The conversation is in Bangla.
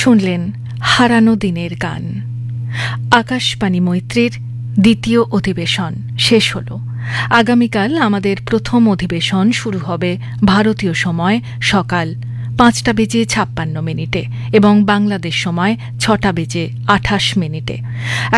শুনলেন হারানো দিনের গান। আকাশবাণী মৈত্রীর দ্বিতীয় অধিবেশন শেষ হল। আগামীকাল আমাদের প্রথম অধিবেশন শুরু হবে ভারতীয় সময় সকাল 5:56 এবং বাংলাদেশ সময় 6:28